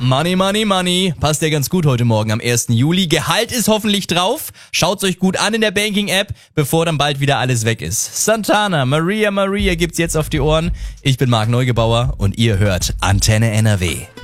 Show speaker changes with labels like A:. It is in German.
A: Money, money, money. Passt ja ganz gut heute Morgen am 1. Juli. Gehalt ist hoffentlich drauf. Schaut's euch gut an in der Banking-App, bevor dann bald wieder alles weg ist. Santana, Maria, Maria gibt's jetzt auf die Ohren. Ich bin Marc Neugebauer und ihr hört Antenne NRW.